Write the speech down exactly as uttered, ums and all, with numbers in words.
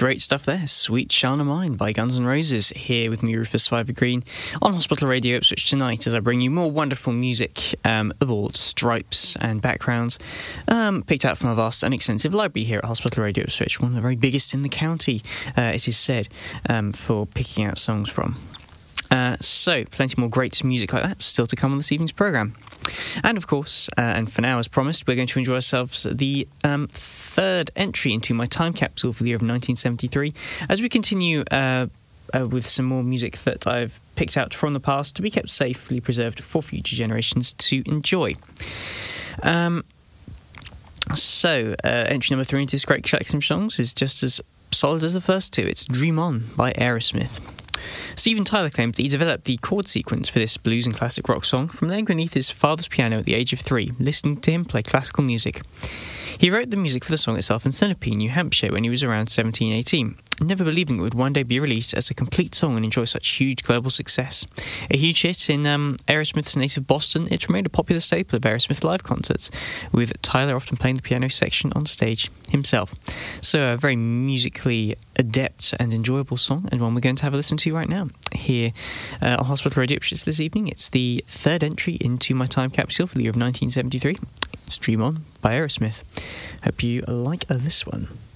Great stuff there. Sweet Child of Mine by Guns N' Roses, here with me, Rufus Swiver Green, on Hospital Radio Ipswich tonight as I bring you more wonderful music um, of all stripes and backgrounds, um, picked out from a vast and extensive library here at Hospital Radio Ipswich, one of the very biggest in the county, uh, it is said, um, for picking out songs from. Uh, so, plenty more great music like that still to come on this evening's programme. And of course, uh, and for now as promised, we're going to enjoy ourselves the um, third entry into my time capsule for the year of nineteen seventy-three, as we continue uh, uh, with some more music that I've picked out from the past to be kept safely preserved for future generations to enjoy. Um, so, uh, entry number three into this great collection of songs is just as solid as the first two. It's Dream On by Aerosmith. Steven Tyler claimed that he developed the chord sequence for this blues and classic rock song from laying beneath his father's piano at the age of three, listening to him play classical music. He wrote the music for the song itself in Sunapee, New Hampshire, when he was around seventeen eighteen, never believing it would one day be released as a complete song and enjoy such huge global success. A huge hit in um, Aerosmith's native Boston, it remained a popular staple of Aerosmith live concerts, with Tyler often playing the piano section on stage himself. So a very musically adept and enjoyable song, and one we're going to have a listen to right now here uh, on Hospital Radio Ipswich this evening. It's the third entry into my time capsule for the year of nineteen seventy-three. It's Dream On by Aerosmith. Hope you like this one.